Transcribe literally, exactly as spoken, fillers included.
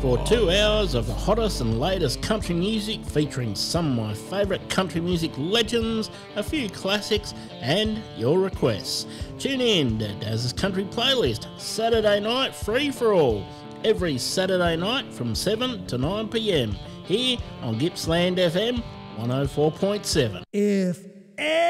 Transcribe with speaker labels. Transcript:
Speaker 1: for two hours of the hottest and latest country music featuring some of my favourite country music legends, a few classics and your requests. Tune in to Daz's Country Playlist, Saturday night free for all, every Saturday night from seven to nine p m here on Gippsland F M one oh four point seven.
Speaker 2: If